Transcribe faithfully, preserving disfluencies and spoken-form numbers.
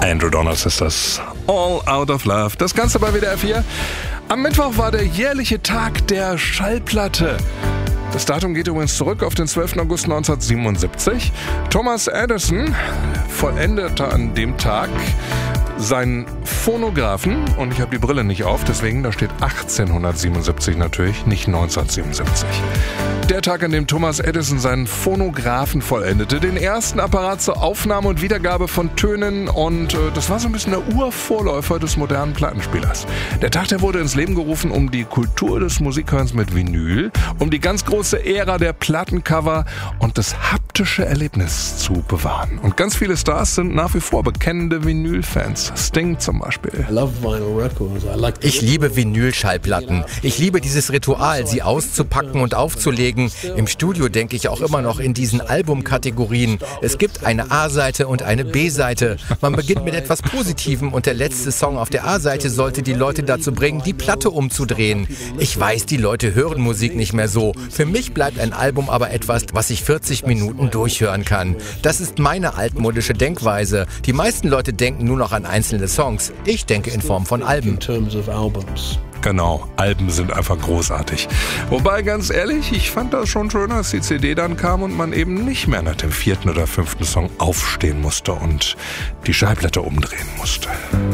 Andrew Donners ist das. All Out of Love. Das Ganze bei W D R vier. Am Mittwoch war der jährliche Tag der Schallplatte. Das Datum geht übrigens zurück auf den zwölften August neunzehnhundertsiebenundsiebzig. Thomas Edison vollendete an dem Tag seinen Phonographen, und ich habe die Brille nicht auf, deswegen da steht achtzehnhundertsiebenundsiebzig natürlich, nicht neunzehnhundertsiebenundsiebzig. Der Tag, an dem Thomas Edison seinen Phonographen vollendete, den ersten Apparat zur Aufnahme und Wiedergabe von Tönen, und äh, das war so ein bisschen der Urvorläufer des modernen Plattenspielers. Der Tag, der wurde ins Leben gerufen, um die Kultur des Musikhörens mit Vinyl, um die ganz große Ära der Plattencover und das haptische Erlebnis zu bewahren. Und ganz viele Stars sind nach wie vor bekennende Vinyl-Fans. Sting zum Beispiel. Ich liebe Vinyl-Schallplatten. Ich liebe dieses Ritual, sie auszupacken und aufzulegen. Im Studio denke ich auch immer noch in diesen Albumkategorien. Es gibt eine A-Seite und eine B-Seite. Man beginnt mit etwas Positivem und der letzte Song auf der A-Seite sollte die Leute dazu bringen, die Platte umzudrehen. Ich weiß, die Leute hören Musik nicht mehr so. Für mich bleibt ein Album aber etwas, was ich vierzig Minuten durchhören kann. Das ist meine altmodische Denkweise. Die meisten Leute denken nur noch an einzelne Songs. Ich denke in Form von Alben. Genau, Alben sind einfach großartig. Wobei, ganz ehrlich, ich fand das schon schön, als die C D dann kam und man eben nicht mehr nach dem vierten oder fünften Song aufstehen musste und die Schallplatte umdrehen musste.